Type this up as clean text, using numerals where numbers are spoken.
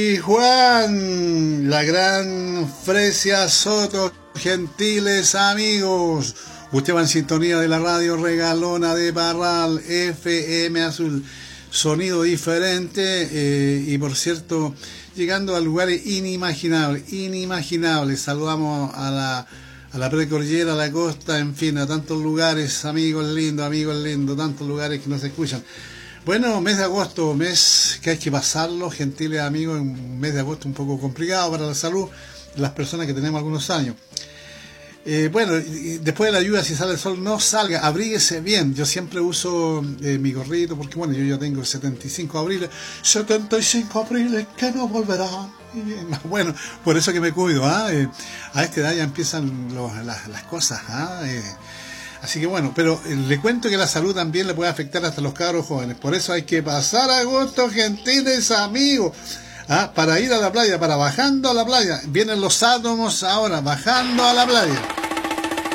Y Juan, la gran Fresia Soto, gentiles amigos. Usted va en sintonía de la radio regalona de Parral, FM Azul, sonido diferente y por cierto, llegando a lugares inimaginables. Saludamos a la precordillera, a la costa, en fin, a tantos lugares, amigos lindos, tantos lugares que nos escuchan. Bueno, mes de agosto, mes que hay que pasarlo, gentiles amigos, un mes de agosto un poco complicado para la salud de las personas que tenemos algunos años. Bueno, después de la lluvia, si sale el sol, no salga, abríguese bien. Yo siempre uso mi gorrito, porque bueno, yo ya tengo 75 abriles que no volverán. Bueno, por eso que me cuido, a esta edad ya empiezan las cosas, así que bueno, pero le cuento que la salud también le puede afectar hasta los cabros jóvenes. Por eso hay que pasar agosto, gentiles amigos, para ir a la playa, para bajando a la playa. Vienen los átomos ahora, bajando a la playa.